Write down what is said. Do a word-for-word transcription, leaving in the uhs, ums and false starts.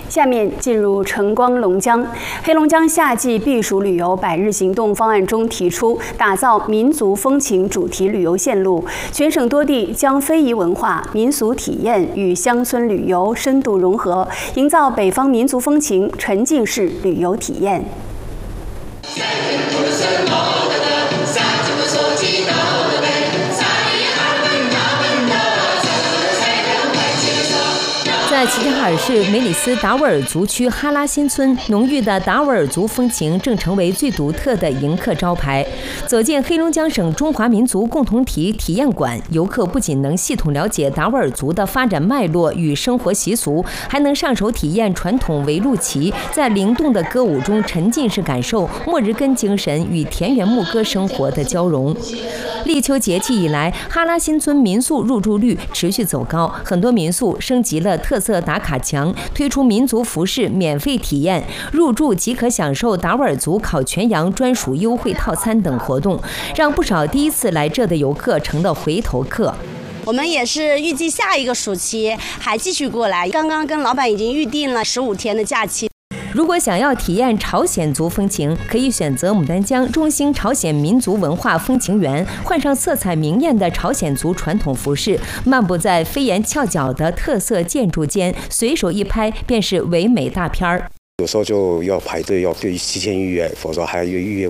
下面进入晨光龙江。黑龙江夏季避暑旅游百日行动方案中提出，打造民族风情主题旅游线路，全省多地将非遗文化、民俗体验与乡村旅游深度融合，营造北方民族风情沉浸式旅游体验。 在齐齐哈尔市梅里斯达斡尔族区哈拉新村，浓郁的达斡尔族风情正成为最独特的迎客招牌。走进黑龙江省中华民族共同体体验馆，游客不仅能系统了解达斡尔族的发展脉络与生活习俗，还能上手体验传统围路旗，在灵动的歌舞中沉浸式感受末日根精神与田园牧歌生活的交融。 立秋节气以来，哈拉新村民宿入住率持续走高，很多民宿升级了特色打卡墙，推出民族服饰免费体验，入住即可享受达斡尔族烤全羊专属优惠套餐等活动，让不少第一次来这的游客成了回头客。 我们也是预计下一个暑期还继续过来，刚刚跟老板已经预定了十五天的假期。 如果想要体验朝鲜族风情，可以选择牡丹江中兴朝鲜民族文化风情园，换上色彩明艳的朝鲜族传统服饰，漫步在飞檐翘角的特色建筑间，随手一拍便是唯美大片儿。 有时候就要排队，要对提前预约，否则还要预约